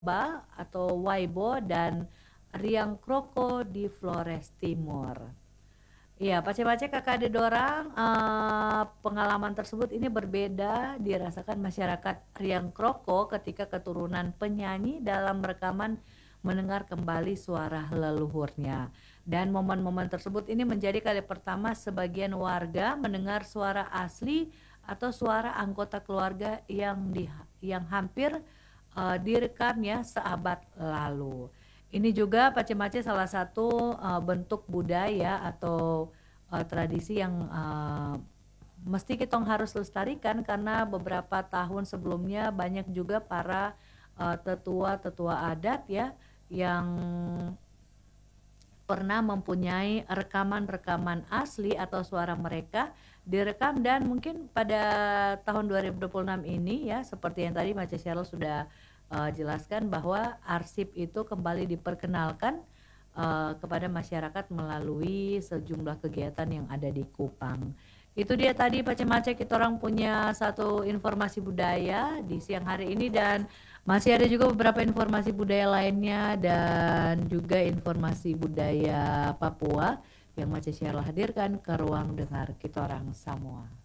Ba atau Waibo dan Riang Kroko di Flores Timur. Iya, pace-pace kakak ada dorang pengalaman tersebut ini berbeda dirasakan masyarakat Riang Kroko ketika keturunan penyanyi dalam rekaman mendengar kembali suara leluhurnya. Dan momen-momen tersebut ini menjadi kali pertama sebagian warga mendengar suara asli atau suara anggota keluarga yang hampir direkam ya seabad lalu. Ini juga pace-pace salah satu bentuk budaya atau tradisi yang mesti kita harus lestarikan karena beberapa tahun sebelumnya banyak juga para tetua-tetua adat ya yang pernah mempunyai rekaman-rekaman asli atau suara mereka direkam dan mungkin pada tahun 2026 ini ya seperti yang tadi Mace Cheryl sudah jelaskan bahwa arsip itu kembali diperkenalkan kepada masyarakat melalui sejumlah kegiatan yang ada di Kupang. Itu dia tadi Pace-Mace kita orang punya satu informasi budaya di siang hari ini dan masih ada juga beberapa informasi budaya lainnya dan juga informasi budaya Papua yang Mace Cheryl hadirkan ke ruang dengar kita orang semua.